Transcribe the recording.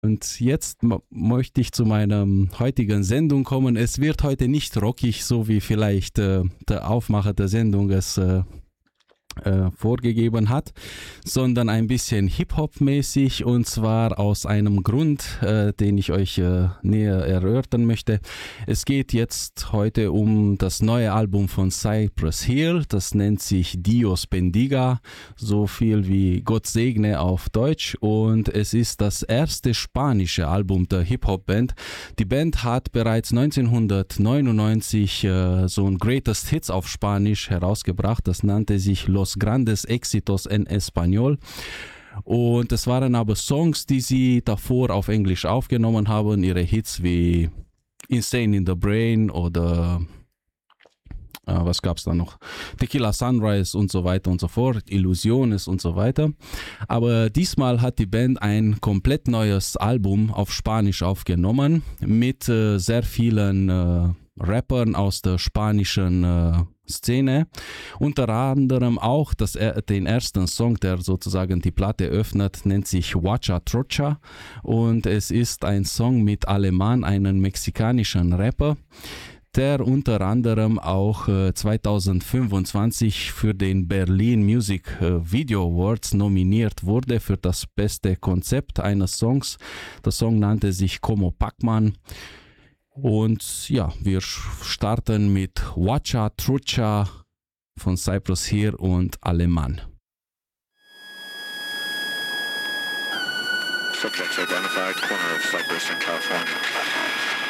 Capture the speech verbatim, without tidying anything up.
Und jetzt m- möchte ich zu meiner heutigen Sendung kommen. Es wird heute nicht rockig, so wie vielleicht äh, der Aufmacher der Sendung es äh, äh, vorgegeben hat, sondern ein bisschen Hip-Hop-mäßig, und zwar aus einem Grund, äh, den ich euch äh, näher erörtern möchte. Es geht jetzt heute um das neue Album von Cypress Hill, das nennt sich Dios Bendiga, so viel wie Gott segne auf Deutsch, und es ist das erste spanische Album der Hip-Hop-Band. Die Band hat bereits neunzehnhundertneunundneunzig äh, so ein Greatest Hits auf Spanisch herausgebracht, das nannte sich Los Grandes Éxitos en Español. Und es waren aber Songs, die sie davor auf Englisch aufgenommen haben, ihre Hits wie Insane in the Brain oder äh, was gab es da noch? Tequila Sunrise und so weiter und so fort, Illusiones und so weiter. Aber diesmal hat die Band ein komplett neues Album auf Spanisch aufgenommen mit äh, sehr vielen äh, Rappern aus der spanischen äh, Szene. Unter anderem auch das, den ersten Song, der sozusagen die Platte öffnet, nennt sich Huacha Trocha, und es ist ein Song mit Aleman, einem mexikanischen Rapper, der unter anderem auch äh, zweitausendfünfundzwanzig für den Berlin Music äh, Video Awards nominiert wurde für das beste Konzept eines Songs. Der Song nannte sich Como Pac-Man. Und ja, wir starten mit Huacha Trucha von Cypress Hill und Aleman. Subjects identified, corner of Cypress in California.